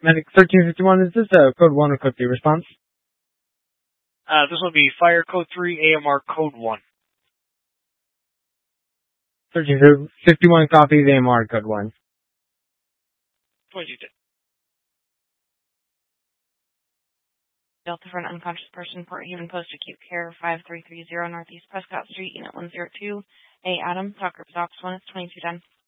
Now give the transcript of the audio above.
Medic 1351, is this code 1 or code 3 response? This will be Fire Code 3, AMR Code 1. 1351 copies, AMR code 1. 2210. Delta for an unconscious person, Port Haven Post, Acute Care, 5330 Northeast Prescott Street, Unit 102. A. Adam, Talker Ops 1, it's 2210.